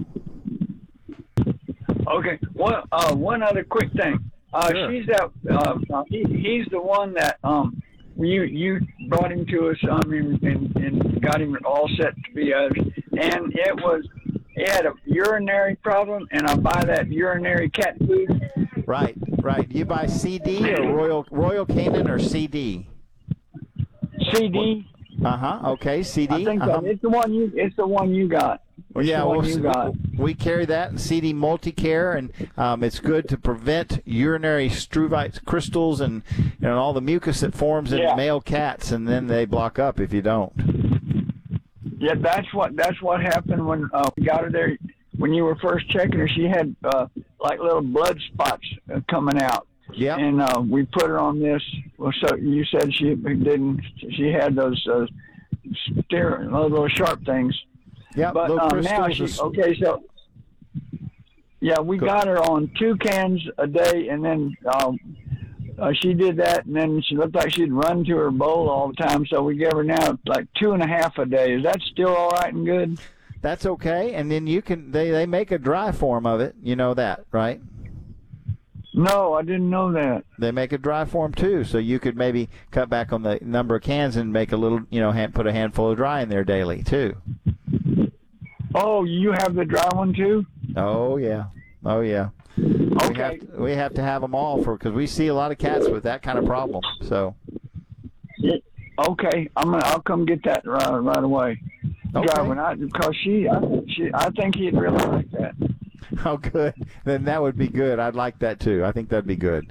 Okay. One uh, one other quick thing. Uh, Sure. She's that. Uh, he, he's the one that um you you brought him to us. I mean, and, and got him all set to be us. And it was he had a urinary problem, and I buy that urinary cat food. Right, right. You buy C D or Royal Royal Canin or C D? C D. Uh huh. Okay, C D. I think uh-huh. that it's the one you. It's the one you got. Well, It's yeah, the one well, you got. we carry that in C D Multicare, and um, it's good to prevent urinary struvite crystals and you know, all the mucus that forms in Yeah. male cats, and then they block up if you don't. Yeah, that's what that's what happened when uh, we got her there. When you were first checking her, she had uh, like little blood spots uh, coming out. Yeah. And uh, we put her on this. Well, so you said she didn't. She had those uh, steer, those little sharp things. Yeah. But little um, now crystals she is- okay. So yeah, we Go- got her on two cans a day, and then um, uh, she did that, and then she looked like she'd run to her bowl all the time. So we gave her now like two and a half a day. Is that still all right and good? That's okay, and then you can they they make a dry form of it. You know that, right? No, I didn't know that. They make a dry form too, so you could maybe cut back on the number of cans and make a little, you know, hand, put a handful of dry in there daily too. Oh, you have the dry one too? Oh yeah, oh yeah. Okay. We have to, we have to have them all for because we see a lot of cats with that kind of problem. So. Okay, I'm gonna. I'll come get that right, right away. Okay. Dry one, I, because she, I, she, I think he'd really like that. Oh, good. Then that would be good. I'd like that too. I think that'd be good.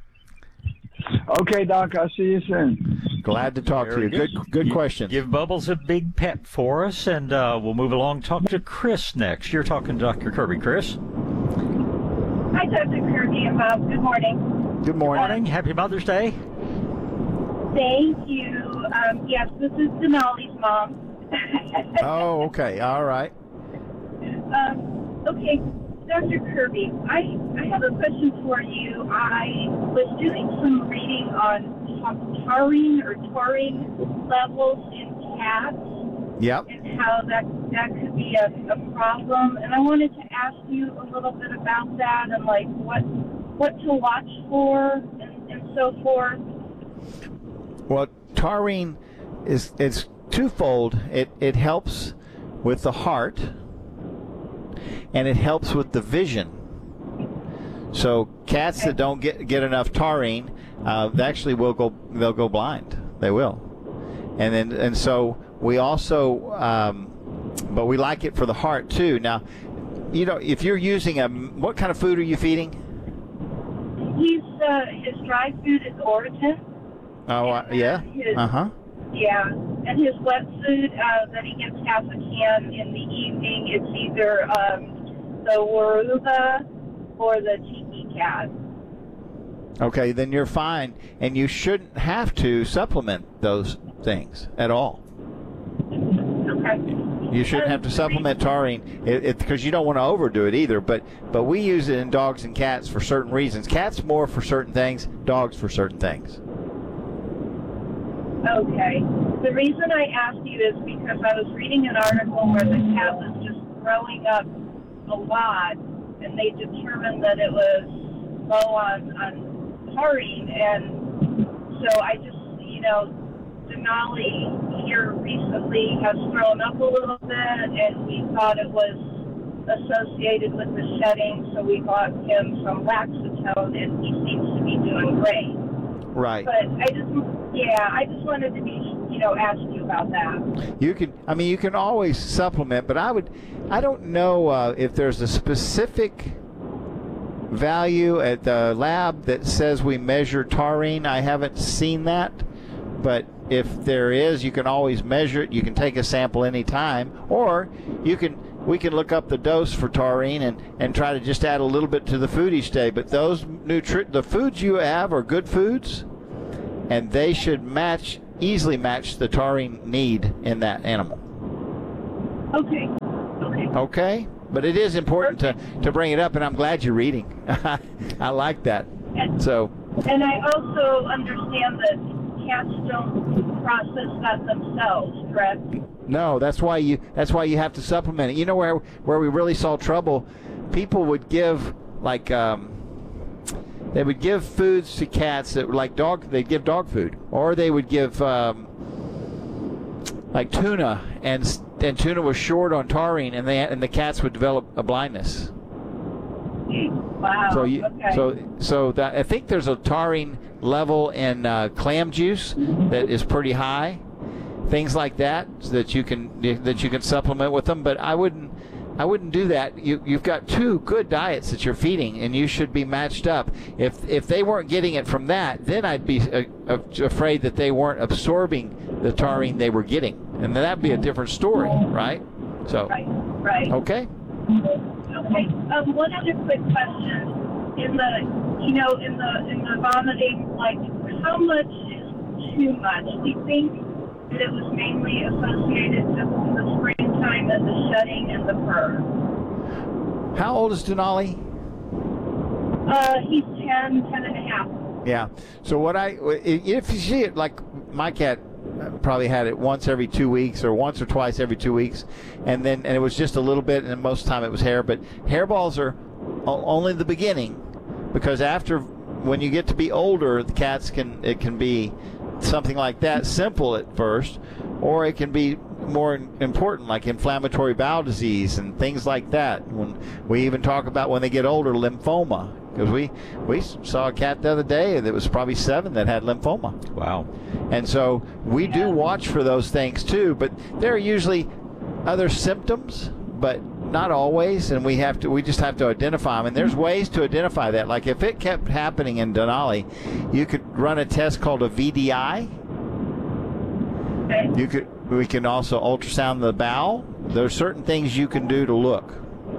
Okay, Doc. I'll see you soon. Glad to talk Very to you. Good, good You question. Give Bubbles a big pet for us, and uh, we'll move along. Talk to Chris next. You're talking to Doctor Kirby. Chris. Hi, Doctor Kirby and Bob. Good morning. Good morning. Morning. Happy Mother's Day. Thank you. Um, yes, this is Denali's mom. Oh, okay. All right. Um, okay, Doctor Kirby, I, I have a question for you. I was doing some reading on taurine or taurine levels in cats. Yep. And how that that could be a, a problem. And I wanted to ask you a little bit about that and like what what to watch for and, and so forth. Well, taurine is it's twofold. It it helps with the heart, and it helps with the vision. So cats that don't get get enough taurine, uh, they actually will go they'll go blind. They will, and then and so we also, um, but we like it for the heart too. Now, you know, if you're using a, what kind of food are you feeding? He's uh, his dry food is Orton. Oh, uh, yeah. Uh huh. Yeah, and his wet food uh, that he gets half a can in the evening, it's either um, the Waruba or the Tiki Cat. Okay, then you're fine, and you shouldn't have to supplement those things at all. Okay. You shouldn't have to supplement taurine because you don't want to overdo it either. But but we use it in dogs and cats for certain reasons. Cats more for certain things, dogs for certain things. Okay. The reason I asked you is because I was reading an article where the cat was just throwing up a lot, and they determined that it was low on, on taurine. And so I just, you know, Denali here recently has thrown up a little bit, and we thought it was associated with the shedding, so we bought him some Laxatone, and he seems to be doing great. Right. But I just, yeah, I just wanted to be, you know, ask you about that. You can, I mean, you can always supplement, but I would, I don't know uh, if there's a specific value at the lab that says we measure taurine. I haven't seen that, but if there is, you can always measure it. You can take a sample anytime, or you can we can look up the dose for taurine and, and try to just add a little bit to the food each day. But those nutri- the foods you have are good foods, and they should match easily match the taurine need in that animal. Okay. Okay. Okay? But it is important to, to bring it up, and I'm glad you're reading. I like that. And, so. And I also understand that cats don't process that themselves, correct? No, that's why you that's why you have to supplement it. You know where where we really saw trouble? People would give like um, they would give foods to cats that were like dog. They'd give dog food, or they would give um, like tuna, and and tuna was short on taurine, and they and the cats would develop a blindness. Wow. So you, okay. so so that I think there's a taurine level in uh, clam juice that is pretty high. Things like that, so that you can that you can supplement with them. But I wouldn't I wouldn't do that. You you've got two good diets that you're feeding, and you should be matched up. If if they weren't getting it from that, then I'd be uh, uh, afraid that they weren't absorbing the taurine they were getting, and then that'd be a different story, right? So. Right. Right. Okay. Okay. Um, one other quick question: in the, you know, in the in the vomiting, like, how much is too much? Do you think that it was mainly associated with the springtime and the shedding and the fur? How old is Denali? Uh, he's ten, ten and a half. Yeah. So what I, if you see it, like my cat probably had it once every two weeks or once or twice every two weeks, and then and it was just a little bit, and most of the time it was hair. But hairballs are only the beginning, because after, when you get to be older, the cats can, it can be something like that, simple at first, or it can be more important, like inflammatory bowel disease and things like that. When we even talk about, when they get older, lymphoma, because we we saw a cat the other day that was probably seven that had lymphoma. Wow. And so we do watch for those things too, but there are usually other symptoms, but not always, and we have to we just have to identify them. And there's ways to identify that. Like if it kept happening in Denali, you could run a test called a V D I. You could we can also ultrasound the bowel. There's certain things you can do to look.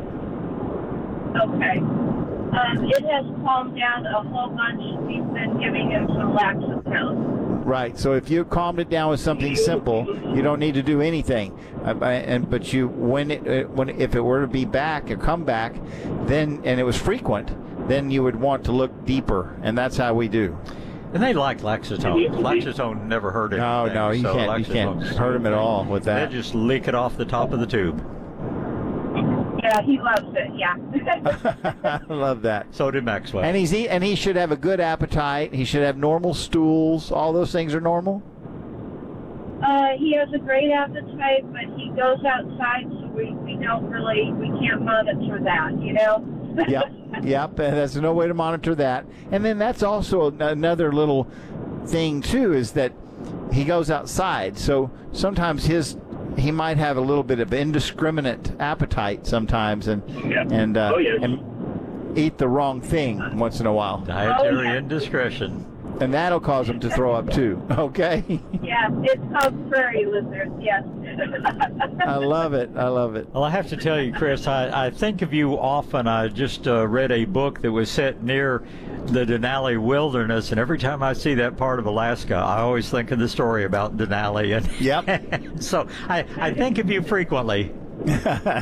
Okay. Um, it has calmed down a whole bunch. We've been giving him some Laxatel. Right. So if you calmed it down with something simple, you don't need to do anything. Uh, and but you when it uh, when if it were to be back or come back, then and it was frequent, then you would want to look deeper, and that's how we do. And they like Laxatone. Laxatone never hurt anything. No, no, you so can't. You can't hurt him at all with that. They just leak it off the top of the tube. Yeah, he loves it. Yeah. I love that. So did Maxwell. And he's eat, and he should have a good appetite. He should have normal stools. All those things are normal. Uh, he has a great appetite, but he goes outside, so we, we don't really we can't monitor that. You know. Yep, yep. And there's no way to monitor that. And then that's also another little thing too, is that he goes outside. So sometimes his he might have a little bit of indiscriminate appetite sometimes, and yeah. and uh, oh, yes. and eat the wrong thing once in a while. Dietary oh, yeah. indiscretion. And that'll cause him to throw up too. Okay. Yeah, it's called prairie lizards. Yes. I love it. I love it. Well, I have to tell you, Chris, I, I think of you often. I just uh, read a book that was set near the Denali Wilderness, and every time I see that part of Alaska, I always think of the story about Denali. And yep. So I, I think of you frequently. Well,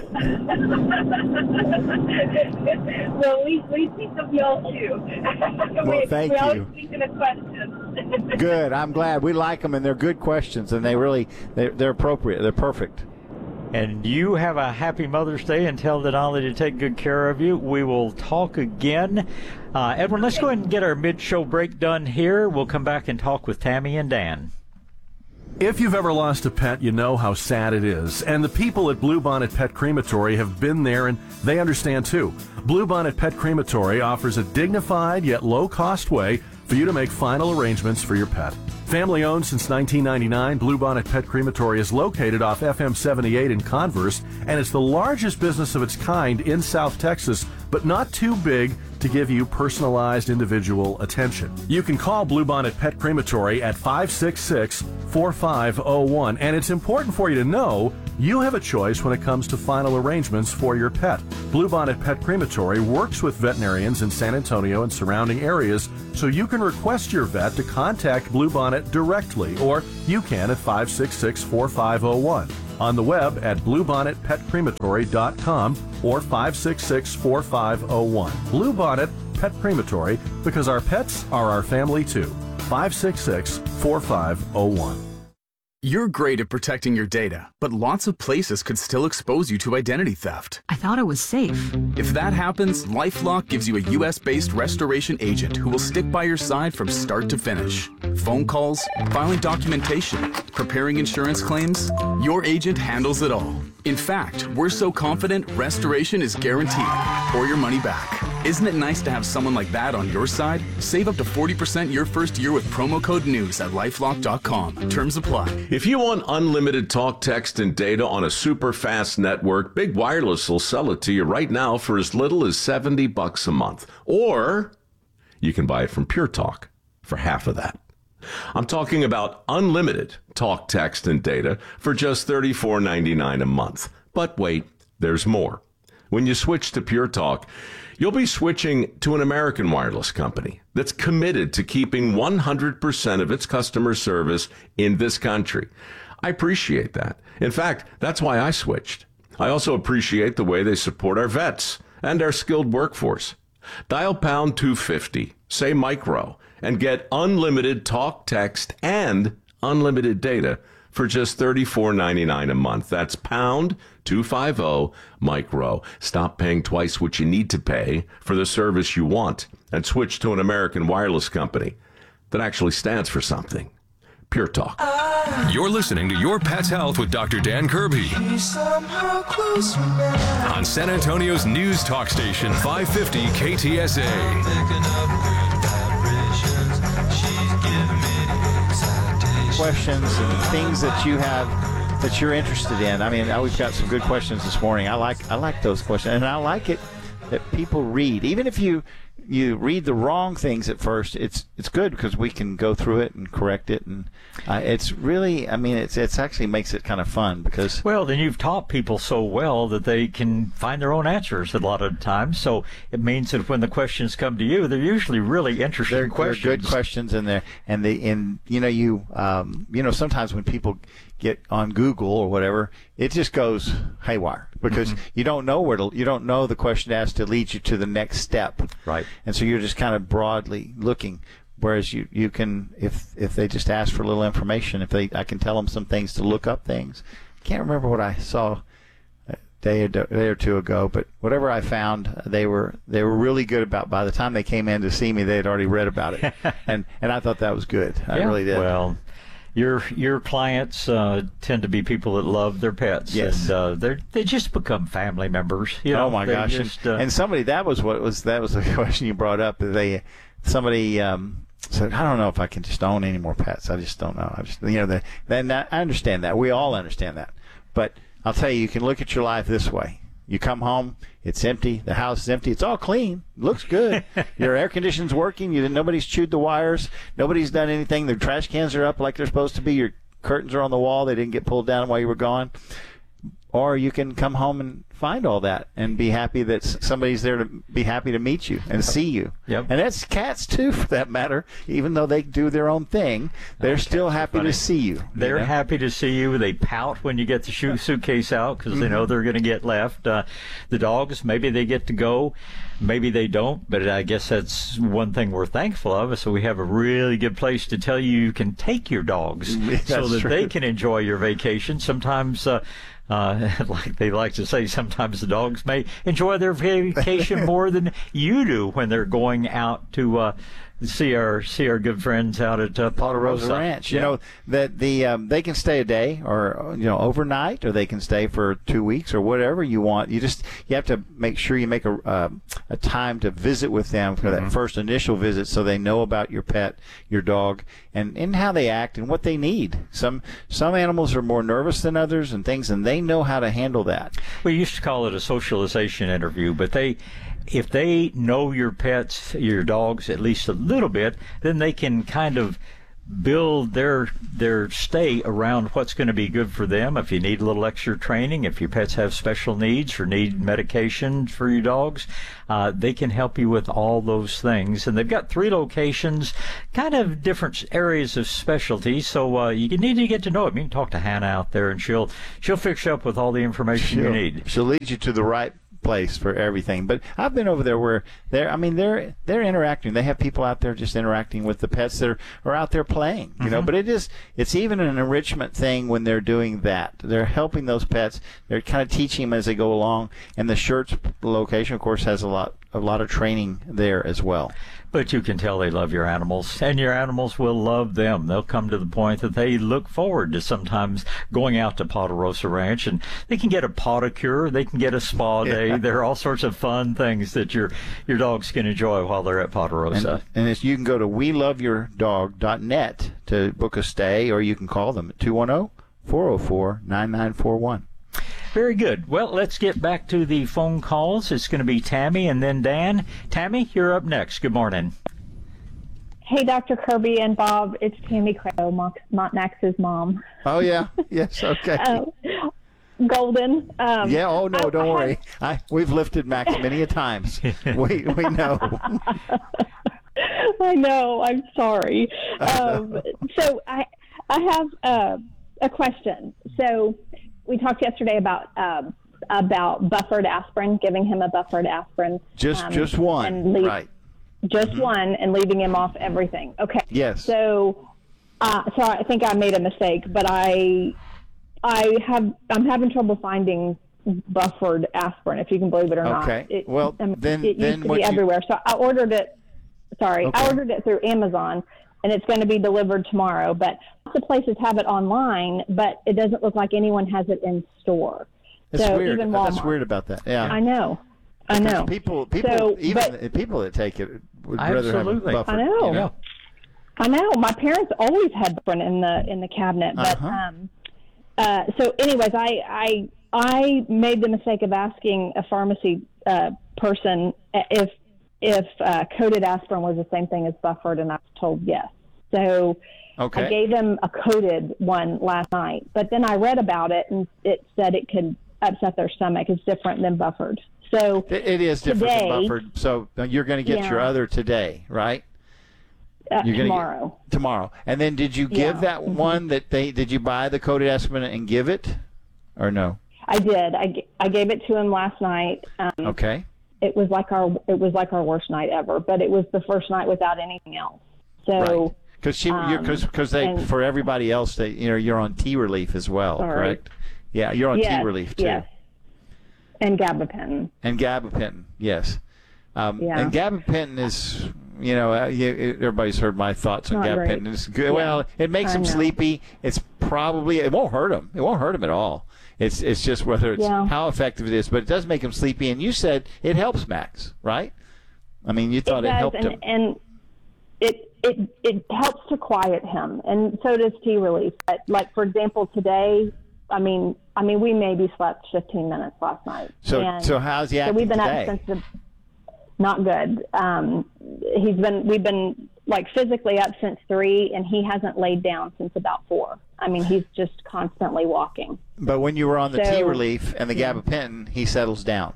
we, we think of y'all too. Well, we, thank we you. always think of questions. Good. I'm glad. We like them, and they're good questions, and they really they're, they're appropriate. They're perfect. And you have a happy Mother's Day, and tell Denali to take good care of you. We will talk again. Uh, Edwin, let's go ahead and get our mid-show break done here. We'll come back and talk with Tammy and Dan. If you've ever lost a pet, you know how sad it is. And the people at Bluebonnet Pet Crematory have been there, and they understand too. Bluebonnet Pet Crematory offers a dignified yet low-cost way for you to make final arrangements for your pet. Family owned since nineteen ninety-nine, Bluebonnet Pet Crematory is located off F M seventy-eight in Converse, and it's the largest business of its kind in South Texas, but not too big to give you personalized individual attention. You can call Bluebonnet Pet Crematory at five six six, four five zero one, and it's important for you to know you have a choice when it comes to final arrangements for your pet. Bluebonnet Pet Crematory works with veterinarians in San Antonio and surrounding areas, so you can request your vet to contact Bluebonnet directly, or you can at five six six, four five zero one. On the web at bluebonnet pet crematory dot com or five six six, four five zero one. Bluebonnet Pet Crematory, because our pets are our family too. five six six, four five zero one. You're great at protecting your data, but lots of places could still expose you to identity theft. I thought it was safe. If that happens, LifeLock gives you a U S-based restoration agent who will stick by your side from start to finish. Phone calls, filing documentation, preparing insurance claims, your agent handles it all. In fact, we're so confident restoration is guaranteed or your money back. Isn't it nice to have someone like that on your side? Save up to forty percent your first year with promo code NEWS at lifelock dot com. Terms apply. If you want unlimited talk, text, and data on a super fast network, Big Wireless will sell it to you right now for as little as seventy bucks a month. Or you can buy it from Pure Talk for half of that. I'm talking about unlimited talk, text, and data for just thirty-four ninety-nine a month. But wait, there's more. When you switch to Pure Talk, you'll be switching to an American wireless company that's committed to keeping one hundred percent of its customer service in this country. I appreciate that. In fact, that's why I switched. I also appreciate the way they support our vets and our skilled workforce. Dial pound two fifty, say micro, and get unlimited talk, text, and unlimited data for just thirty-four ninety-nine a month. That's pound two fifty micro. Stop paying twice what you need to pay for the service you want and switch to an American wireless company that actually stands for something. Pure Talk. You're listening to Your Pet's Health with Doctor Dan Kirby on San Antonio's news talk station, five fifty K T S A. Questions and things that you have that you're interested in. I mean, we've got some good questions this morning. I like I like those questions, and I like it that people read, even if you you read the wrong things at first. It's it's good because we can go through it and correct it, and uh, it's really, I mean, it's it's actually makes it kind of fun because well, then you've taught people so well that they can find their own answers a lot of times. So it means that when the questions come to you, they're usually really interesting they're, questions. They're good questions in there, and the in you know you um, you know sometimes when people get on Google or whatever, it just goes haywire because mm-hmm. you don't know where to, you don't know the question asked to lead you to the next step. Right. And so you're just kind of broadly looking. Whereas you, you can, if if they just ask for a little information, if they, I can tell them some things to look up things. I can't remember what I saw a day or, day or two ago, but whatever I found, they were they were really good about. By the time they came in to see me, they had already read about it, and and I thought that was good. I yeah, really did. Well, your your clients uh, tend to be people that love their pets. Yes. And uh, they they just become family members. You know, oh my gosh! Just, and, uh, and somebody that was what was that was the question you brought up. They somebody. Um, So I don't know if I can just own any more pets. I just don't know. I just, you know, the, then I understand that. We all understand that. But I'll tell you, you can look at your life this way. You come home, it's empty. The house is empty. It's all clean. Looks good. Your air conditioning's working. You nobody's chewed the wires. Nobody's done anything. The trash cans are up like they're supposed to be. Your curtains are on the wall. They didn't get pulled down while you were gone. Or you can come home and find all that and be happy that somebody's there to be happy to meet you and see you. Yep. And that's cats, too, for that matter. Even though they do their own thing, they're oh, still happy to see you. They're you know? happy to see you. They pout when you get the shoe suitcase out because mm-hmm. they know they're going to get left. Uh, the dogs, maybe they get to go. Maybe they don't. But I guess that's one thing we're thankful of. So we have a really good place to tell you you can take your dogs so that true. they can enjoy your vacation. Sometimes... Uh, Uh, like they like to say, sometimes the dogs may enjoy their vacation more than you do when they're going out to uh, see our see our good friends out at uh, Ponderosa Ranch. Yeah. You know that the um, they can stay a day or you know overnight, or they can stay for two weeks or whatever you want. You just you have to make sure you make a uh, a time to visit with them for mm-hmm. that first initial visit, so they know about your pet, your dog, and, and how they act and what they need. Some some animals are more nervous than others and things, and they know how to handle that. We used to call it a socialization interview, but they if they know your pets, your dogs, at least a little bit, then they can kind of build their their stay around what's going to be good for them. If you need a little extra training, if your pets have special needs or need medication for your dogs, uh, they can help you with all those things. And they've got three locations, kind of different areas of specialty, so uh, you need to get to know them. You can talk to Hannah out there, and she'll she'll fix you up with all the information she'll, you need. She'll lead you to the right place for everything. But I've been over there where they're, I mean, they're they're interacting. They have people out there just interacting with the pets that are, are out there playing, you mm-hmm. know. But it is, it's even an enrichment thing when they're doing that. They're helping those pets. They're kind of teaching them as they go along. And the Schertz location, of course, has a lot a lot of training there as well. But you can tell they love your animals, and your animals will love them. They'll come to the point that they look forward to sometimes going out to Ponderosa Ranch, and they can get a podicure, they can get a spa day. Yeah. There are all sorts of fun things that your your dogs can enjoy while they're at Ponderosa. And, and it's, you can go to we love your dog dot net to book a stay, or you can call them at two one zero, four zero four, nine nine four one. Very good. Well, let's get back to the phone calls. It's going to be Tammy and then Dan. Tammy, you're up next. Good morning. Hey, Doctor Kirby and Bob. It's Tammy Crow, Max's mom. Oh, yeah. Yes, okay. uh, Golden. Um, yeah, oh, no, I, don't I worry. had... I, we've lifted Max many a times. we, we know. I know. I'm sorry. Um, so I, I have uh, a question. So we talked yesterday about um, about buffered aspirin, giving him a buffered aspirin. Just um, just one, and leave, right? Just mm-hmm. one, and leaving him off everything. Okay. Yes. So, uh, so I think I made a mistake, but I, I have I'm having trouble finding buffered aspirin, if you can believe it or okay. not. Okay. It, well, um, then it then used to what be you... everywhere. So I ordered it. Sorry, okay. I ordered it through Amazon. And it's going to be delivered tomorrow. But lots of places have it online, but it doesn't look like anyone has it in store. That's so weird. Even Walmart. That's weird about that. Yeah, I know. I because know. People, people, so, even but, people that take it would absolutely. rather have it buffered. I know. You know? I know. My parents always had bufferin in the in the cabinet, but uh-huh. um, uh, so anyways, I I I made the mistake of asking a pharmacy uh, person if. if uh, coated aspirin was the same thing as buffered, and I was told yes. So okay. I gave them a coated one last night, but then I read about it, and it said it could upset their stomach. It's different than buffered. So it, it is different today, than buffered. So you're going to get yeah. your other today, right? Uh, you're tomorrow. Get, tomorrow. And then did you give yeah. that mm-hmm. one that they, did you buy the coated aspirin and give it, or no? I did. I, I gave it to him last night. Um, okay. It was like our it was like our worst night ever, but it was the first night without anything else. So because she because um, because they and, for everybody else they you know you're on T relief as well, sorry. correct? Yeah, you're on yes, T relief too. Yes. And gabapentin. And gabapentin, yes. Um, yeah. And gabapentin is you know uh, you, everybody's heard my thoughts on Not gabapentin. great. It's good. Yeah. Well, it makes I them know. sleepy. It's probably it won't hurt them. It won't hurt them at all. It's it's just whether it's yeah. how effective it is, but it does make him sleepy. And you said it helps Max, right? I mean, you thought it, it, does, helped and, him. And it it it helps to quiet him, and so does T relief. But like for example, today, I mean, I mean, we maybe slept fifteen minutes last night. So and so how's he acting So we've been today? up since the not good. Um, he's been we've been like physically up since three, and he hasn't laid down since about four. I mean, he's just constantly walking. But when you were on the so, T relief and the yeah. gabapentin, he settles down.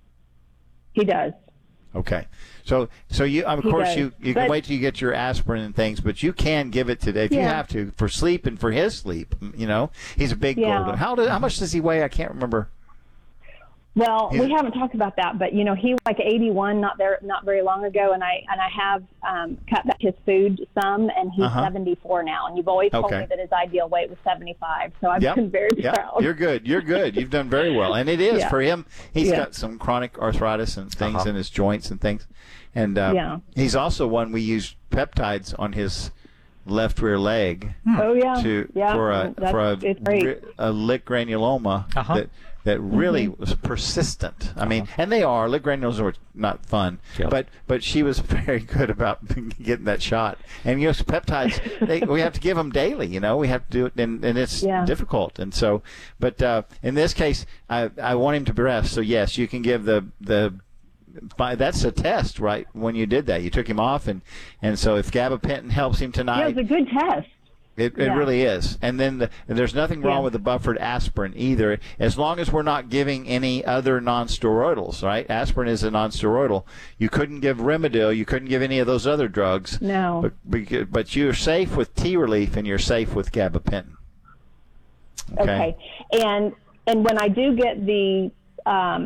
He does. Okay. So so you of He course does. you you But- can wait till you get your aspirin and things, but you can give it today if you Yeah. have to for sleep and for his sleep. You know, he's a big Yeah. golden. How do, how much does he weigh? I can't remember. Well, He's- we haven't talked about that, but you know, he was like eighty-one not there not very long ago, and I and I have um, cut back his food some, and he's Uh-huh. seventy-four now. And you've always told Okay. me that his ideal weight was seventy-five, so I've Yep. been very Yep. proud. You're good. You're good. You've done very well, and it is Yeah. for him. He's Yeah. got some chronic arthritis and things Uh-huh. in his joints and things, and uh, Yeah. he's also one we use peptides on his left rear leg. Oh yeah, to yeah. for a that's, for a, it's great. ri- a lick granuloma Uh-huh. that that really Mm-hmm. was persistent. I mean, and they are lick granulomas are not fun, Yep. but but she was very good about getting that shot. And you know, peptides they, we have to give them daily. You know, we have to do it, and, and it's Yeah. difficult. And so, but uh, in this case, I I want him to breast. So yes, you can give the the by, that's a test, right? When you did that, you took him off, and, and so if gabapentin helps him tonight, Yeah, it was a good test. It, it Yeah. really is. And then the, and there's nothing wrong Yeah. with the buffered aspirin either, as long as we're not giving any other nonsteroidals, right? Aspirin is a nonsteroidal. You couldn't give Rimadyl. You couldn't give any of those other drugs. No. But, but, but you're safe with T-Relief, and you're safe with gabapentin. Okay. And and when I do get the um,